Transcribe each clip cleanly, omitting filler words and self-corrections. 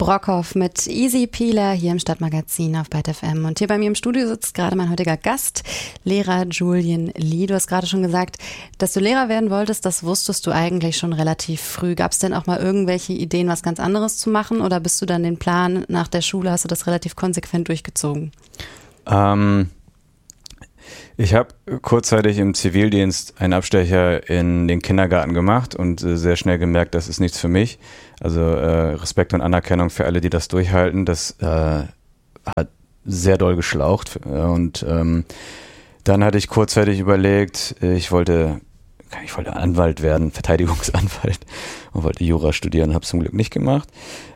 Brockhoff mit Easy Peeler hier im Stadtmagazin auf Byte FM. Und hier bei mir im Studio sitzt gerade mein heutiger Gast, Lehrer Julian Lee. Du hast gerade schon gesagt, dass du Lehrer werden wolltest, das wusstest du eigentlich schon relativ früh. Gab es denn auch mal irgendwelche Ideen, was ganz anderes zu machen? Oder bist du dann den Plan nach der Schule, hast du das relativ konsequent durchgezogen? Ich habe kurzzeitig im Zivildienst einen Abstecher in den Kindergarten gemacht und sehr schnell gemerkt, das ist nichts für mich. Also Respekt und Anerkennung für alle, die das durchhalten. Das hat sehr doll geschlaucht. Und dann hatte ich kurzzeitig überlegt, ich wollte Anwalt werden, Verteidigungsanwalt, und wollte Jura studieren, habe es zum Glück nicht gemacht.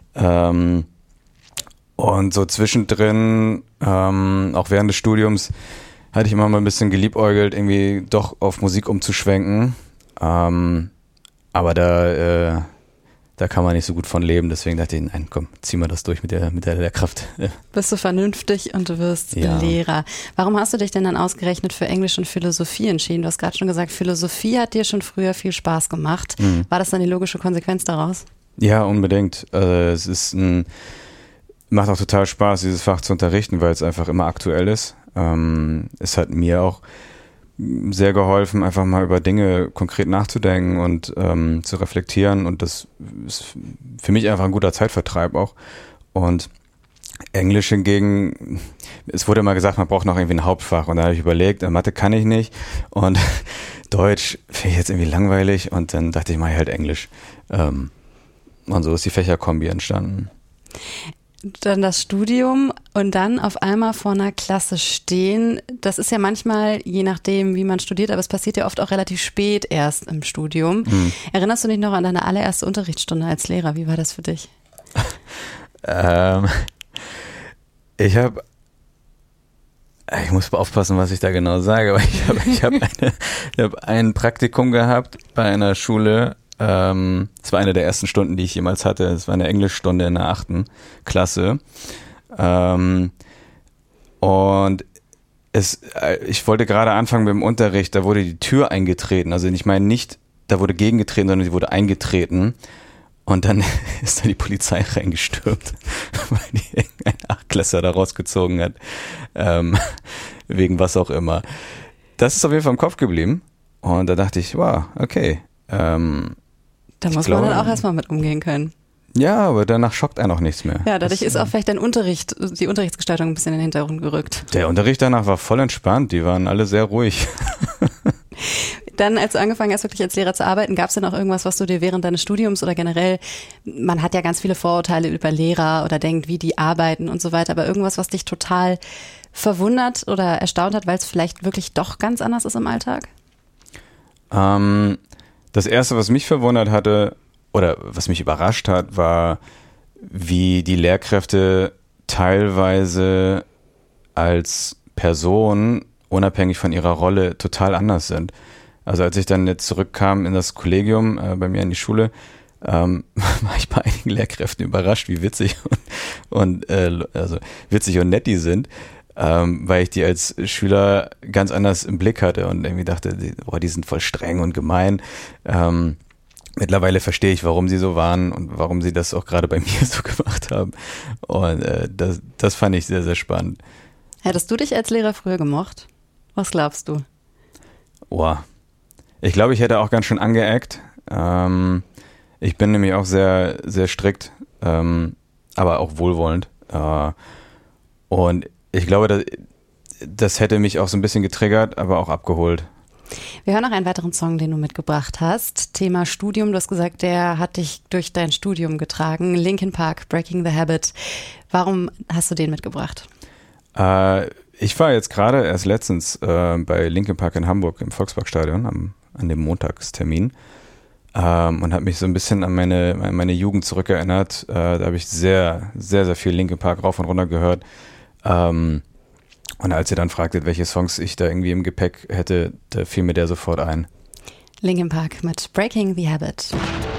Und so zwischendrin, auch während des Studiums, hatte ich immer mal ein bisschen geliebäugelt, irgendwie doch auf Musik umzuschwenken. Aber da kann man nicht so gut von leben. Deswegen dachte ich, nein, komm, zieh mal das durch mit der Lehrkraft. Bist du vernünftig und du wirst Lehrer. Warum hast du dich denn dann ausgerechnet für Englisch und Philosophie entschieden? Du hast gerade schon gesagt, Philosophie hat dir schon früher viel Spaß gemacht. War das dann die logische Konsequenz daraus? Ja, unbedingt. Macht auch total Spaß, dieses Fach zu unterrichten, weil es einfach immer aktuell ist. Es hat mir auch sehr geholfen, einfach mal über Dinge konkret nachzudenken und zu reflektieren, und das ist für mich einfach ein guter Zeitvertreib auch. Und Englisch hingegen, es wurde immer gesagt, man braucht noch irgendwie ein Hauptfach, und da habe ich überlegt, Mathe kann ich nicht und Deutsch finde ich jetzt irgendwie langweilig, und dann dachte ich mal halt Englisch. Und so ist die Fächerkombi entstanden. Dann das Studium und dann auf einmal vor einer Klasse stehen. Das ist ja manchmal, je nachdem, wie man studiert, aber es passiert ja oft auch relativ spät erst im Studium. Erinnerst du dich noch an deine allererste Unterrichtsstunde als Lehrer? Wie war das für dich? Ich muss aufpassen, was ich da genau sage, aber ich habe ein Praktikum gehabt bei einer Schule. Es war eine der ersten Stunden, die ich jemals hatte. Es war eine Englischstunde in der 8. Klasse. Und ich wollte gerade anfangen mit dem Unterricht, da wurde die Tür eingetreten. Also ich meine nicht, da wurde gegengetreten, sondern sie wurde eingetreten. Und dann ist da die Polizei reingestürmt, weil die irgendein 8-Klässler da rausgezogen hat. Wegen was auch immer. Das ist auf jeden Fall im Kopf geblieben. Und da dachte ich, wow, okay. Da muss man dann auch erstmal mit umgehen können. Ja, aber danach schockt einen auch nichts mehr. Ja, dadurch ist auch vielleicht die Unterrichtsgestaltung ein bisschen in den Hintergrund gerückt. Der Unterricht danach war voll entspannt, die waren alle sehr ruhig. Dann, als du angefangen hast, wirklich als Lehrer zu arbeiten, gab es denn auch irgendwas, was du dir während deines Studiums oder generell, man hat ja ganz viele Vorurteile über Lehrer oder denkt, wie die arbeiten und so weiter, aber irgendwas, was dich total verwundert oder erstaunt hat, weil es vielleicht wirklich doch ganz anders ist im Alltag? Das Erste, was mich verwundert hatte oder was mich überrascht hat, war, wie die Lehrkräfte teilweise als Person, unabhängig von ihrer Rolle, total anders sind. Also als ich dann jetzt zurückkam in das Kollegium, bei mir in die Schule, war ich bei einigen Lehrkräften überrascht, wie witzig und nett die sind. Weil ich die als Schüler ganz anders im Blick hatte und irgendwie dachte, die sind voll streng und gemein. Mittlerweile verstehe ich, warum sie so waren und warum sie das auch gerade bei mir so gemacht haben. Und das fand ich sehr, sehr spannend. Hättest du dich als Lehrer früher gemocht? Was glaubst du? Ich glaube, ich hätte auch ganz schön angeeckt. Ich bin nämlich auch sehr, sehr strikt, aber auch wohlwollend. Und ich glaube, das hätte mich auch so ein bisschen getriggert, aber auch abgeholt. Wir hören noch einen weiteren Song, den du mitgebracht hast. Thema Studium. Du hast gesagt, der hat dich durch dein Studium getragen. Linkin Park, Breaking the Habit. Warum hast du den mitgebracht? Ich war jetzt gerade erst letztens bei Linkin Park in Hamburg im Volksparkstadion an dem Montagstermin und habe mich so ein bisschen an meine Jugend zurückerinnert. Da habe ich sehr, sehr, sehr viel Linkin Park rauf und runter gehört. Und als ihr dann fragtet, welche Songs ich da irgendwie im Gepäck hätte, da fiel mir der sofort ein. Linkin Park mit Breaking the Habit.